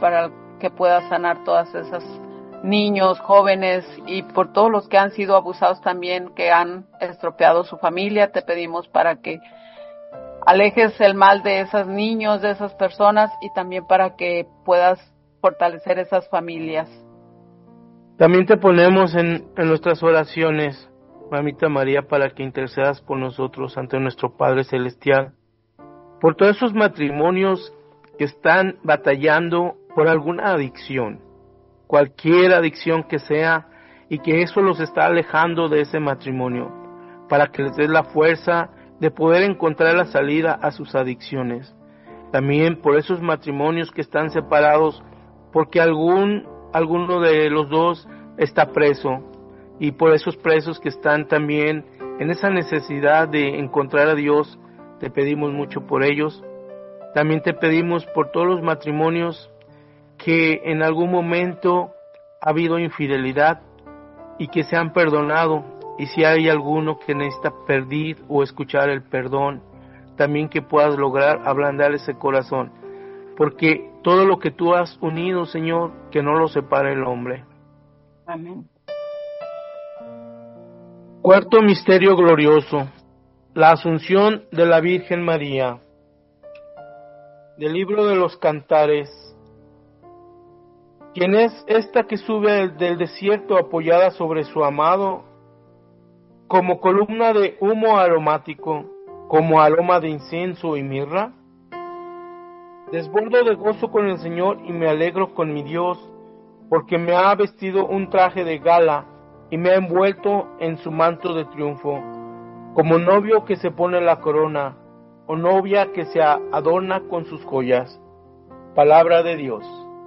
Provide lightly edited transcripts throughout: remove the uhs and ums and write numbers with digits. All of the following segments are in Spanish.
para que puedas sanar todas esas niños, jóvenes y por todos los que han sido abusados también, que han estropeado su familia. Te pedimos para que alejes el mal de esos niños, de esas personas, y también para que puedas fortalecer esas familias. También te ponemos en nuestras oraciones, Mamita María, para que intercedas por nosotros ante nuestro Padre Celestial, por todos esos matrimonios que están batallando por alguna adicción, cualquier adicción que sea, y que eso los está alejando de ese matrimonio, para que les des la fuerza de poder encontrar la salida a sus adicciones. También por esos matrimonios que están separados porque alguno de los dos está preso, y por esos presos que están también en esa necesidad de encontrar a Dios, te pedimos mucho por ellos. También te pedimos por todos los matrimonios que en algún momento ha habido infidelidad y que se han perdonado, y si hay alguno que necesita pedir o escuchar el perdón, también que puedas lograr ablandar ese corazón, porque todo lo que tú has unido, Señor, que no lo separe el hombre. Amén. Cuarto misterio glorioso, la Asunción de la Virgen María. Del libro de los Cantares. ¿Quién es esta que sube del desierto apoyada sobre su amado, como columna de humo aromático, como aroma de incienso y mirra? Desbordo de gozo con el Señor y me alegro con mi Dios, porque me ha vestido un traje de gala y me ha envuelto en su manto de triunfo, como novio que se pone la corona, o novia que se adorna con sus joyas. Palabra de Dios.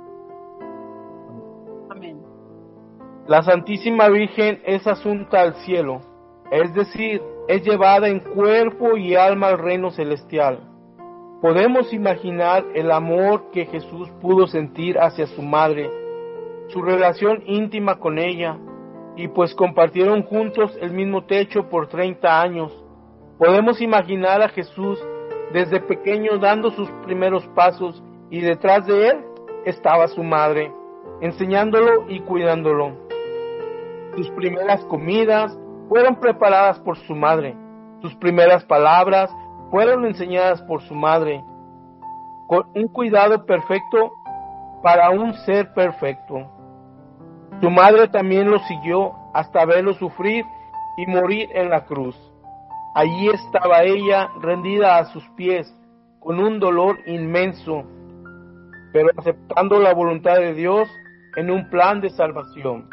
Amén. La Santísima Virgen es asunta al cielo, es decir, es llevada en cuerpo y alma al reino celestial. Podemos imaginar el amor que Jesús pudo sentir hacia su madre, su relación íntima con ella, y pues compartieron juntos el mismo techo por 30 años. Podemos imaginar a Jesús desde pequeño dando sus primeros pasos, y detrás de él estaba su madre, enseñándolo y cuidándolo. Sus primeras comidas fueron preparadas por su madre, sus primeras palabras fueron enseñadas por su madre, con un cuidado perfecto para un ser perfecto. Su madre también lo siguió hasta verlo sufrir y morir en la cruz. Allí estaba ella rendida a sus pies, con un dolor inmenso, pero aceptando la voluntad de Dios en un plan de salvación.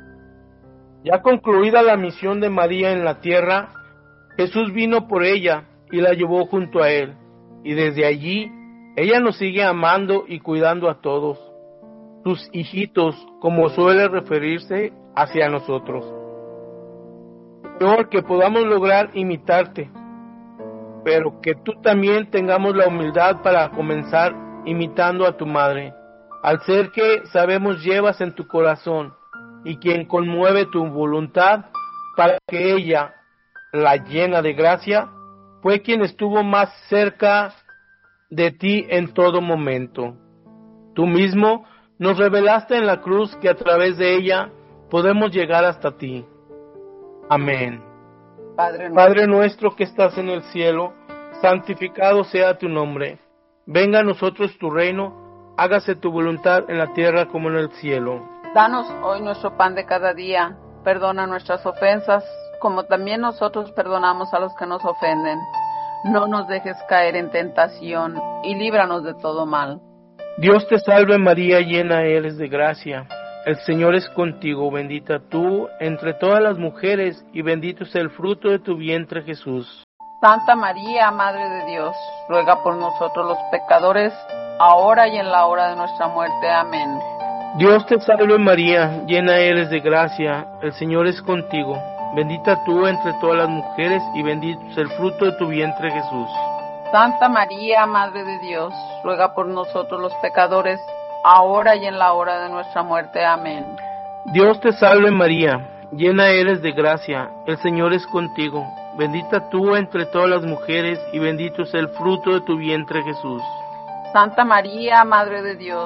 Ya concluida la misión de María en la tierra, Jesús vino por ella y la llevó junto a él, y desde allí ella nos sigue amando y cuidando a todos, sus hijitos, como suele referirse hacia nosotros. Señor, que podamos lograr imitarte, pero que tú también tengamos la humildad para comenzar imitando a tu madre, al ser que sabemos llevas en tu corazón y quien conmueve tu voluntad, para que ella, la llena de gracia, fue quien estuvo más cerca de ti en todo momento. Tú mismo nos revelaste en la cruz que a través de ella podemos llegar hasta ti. Amén. Padre nuestro que estás en el cielo, santificado sea tu nombre. Venga a nosotros tu reino, hágase tu voluntad en la tierra como en el cielo. Danos hoy nuestro pan de cada día, perdona nuestras ofensas, como también nosotros perdonamos a los que nos ofenden. No nos dejes caer en tentación, y líbranos de todo mal. Dios te salve María, llena eres de gracia. El Señor es contigo, bendita tú entre todas las mujeres, y bendito es el fruto de tu vientre Jesús. Santa María, Madre de Dios, ruega por nosotros los pecadores, ahora y en la hora de nuestra muerte. Amén. Dios te salve María, llena eres de gracia, el Señor es contigo. Bendita tú entre todas las mujeres, y bendito es el fruto de tu vientre Jesús. Santa María, Madre de Dios, ruega por nosotros los pecadores, ahora y en la hora de nuestra muerte. Amén. Dios te salve María, llena eres de gracia, el Señor es contigo. Bendita tú entre todas las mujeres, y bendito es el fruto de tu vientre Jesús. Santa María, Madre de Dios,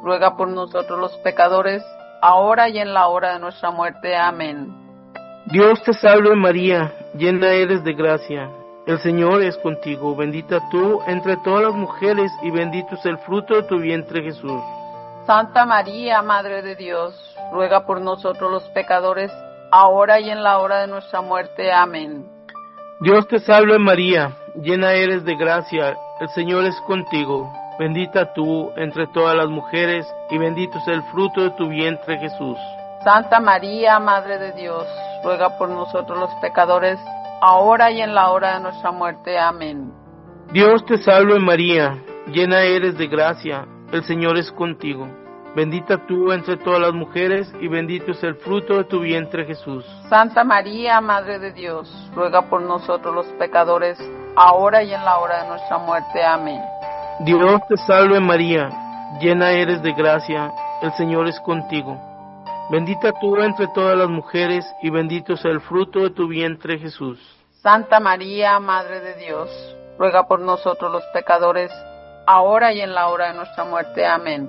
ruega por nosotros los pecadores, ahora y en la hora de nuestra muerte. Amén. Dios te salve María, llena eres de gracia, el Señor es contigo, bendita tú entre todas las mujeres y bendito es el fruto de tu vientre Jesús. Santa María, Madre de Dios, ruega por nosotros los pecadores, ahora y en la hora de nuestra muerte. Amén. Dios te salve María, llena eres de gracia, el Señor es contigo, bendita tú entre todas las mujeres y bendito es el fruto de tu vientre Jesús. Santa María, Madre de Dios, ruega por nosotros los pecadores, ahora y en la hora de nuestra muerte. Amén. Dios te salve María, llena eres de gracia, el Señor es contigo. Bendita tú entre todas las mujeres y bendito es el fruto de tu vientre Jesús. Santa María, Madre de Dios, ruega por nosotros los pecadores, ahora y en la hora de nuestra muerte. Amén. Dios te salve María, llena eres de gracia, el Señor es contigo. Bendita tú entre todas las mujeres y bendito es el fruto de tu vientre Jesús. Santa María, Madre de Dios, ruega por nosotros los pecadores, ahora y en la hora de nuestra muerte. Amén.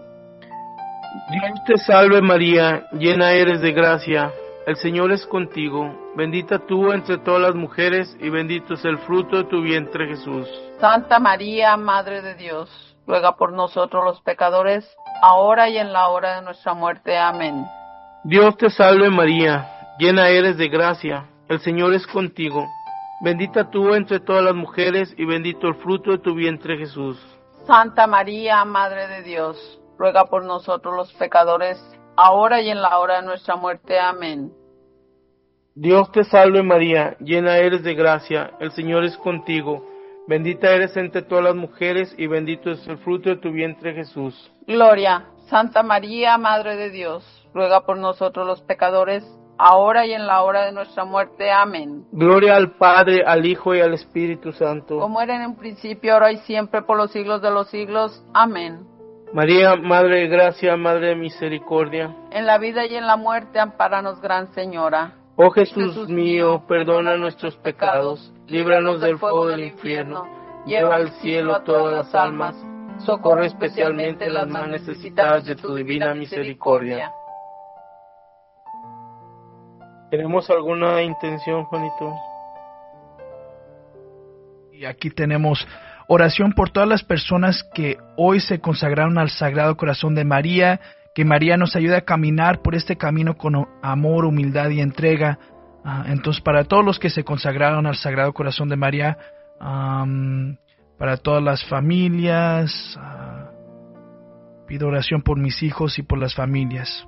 Dios te salve María, llena eres de gracia, el Señor es contigo. Bendita tú entre todas las mujeres y bendito es el fruto de tu vientre Jesús. Santa María, Madre de Dios, ruega por nosotros los pecadores, ahora y en la hora de nuestra muerte. Amén. Dios te salve María, llena eres de gracia, el Señor es contigo. Bendita tú entre todas las mujeres y bendito el fruto de tu vientre Jesús. Santa María, Madre de Dios, ruega por nosotros los pecadores, ahora y en la hora de nuestra muerte. Amén. Dios te salve María, llena eres de gracia, el Señor es contigo. Bendita eres entre todas las mujeres y bendito es el fruto de tu vientre Jesús. Gloria. Santa María, Madre de Dios, ruega por nosotros los pecadores, ahora y en la hora de nuestra muerte. Amén. Gloria al Padre, al Hijo y al Espíritu Santo. Como era en un principio, ahora y siempre, por los siglos de los siglos. Amén. María, Madre de gracia, Madre de misericordia. En la vida y en la muerte, ampáranos, Gran Señora. Oh Jesús mío, perdona nuestros pecados, líbranos del fuego del infierno, lleva al cielo todas las almas, socorre especialmente las más necesitadas de tu divina misericordia. ¿Tenemos alguna intención, Juanito? Y aquí tenemos oración por todas las personas que hoy se consagraron al Sagrado Corazón de María, que María nos ayude a caminar por este camino con amor, humildad y entrega. Entonces, para todos los que se consagraron al Sagrado Corazón de María, para todas las familias, pido oración por mis hijos y por las familias.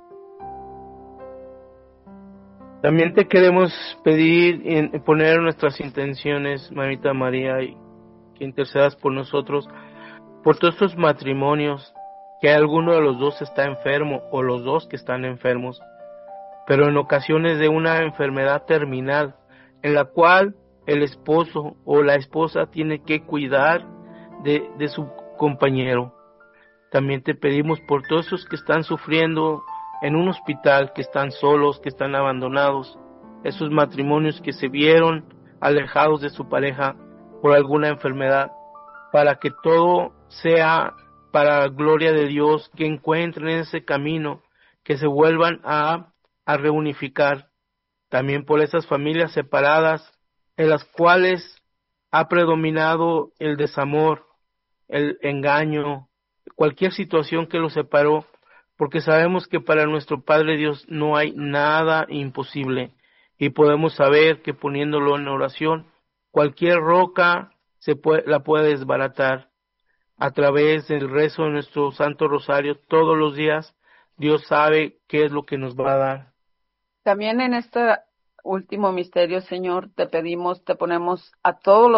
También te queremos pedir y poner nuestras intenciones, Mamita María, y que intercedas por nosotros, por todos estos matrimonios, que alguno de los dos está enfermo o los dos que están enfermos, pero en ocasiones de una enfermedad terminal, en la cual el esposo o la esposa tiene que cuidar de su compañero. También te pedimos por todos esos que están sufriendo en un hospital, que están solos, que están abandonados, esos matrimonios que se vieron alejados de su pareja por alguna enfermedad, para que todo sea para la gloria de Dios, que encuentren ese camino, que se vuelvan a reunificar. También por esas familias separadas, en las cuales ha predominado el desamor, el engaño, cualquier situación que los separó, porque sabemos que para nuestro Padre Dios no hay nada imposible, y podemos saber que poniéndolo en oración, cualquier roca la puede desbaratar. A través del rezo de nuestro Santo Rosario todos los días, Dios sabe qué es lo que nos va a dar. También en este último misterio, Señor, te pedimos, te ponemos a todos los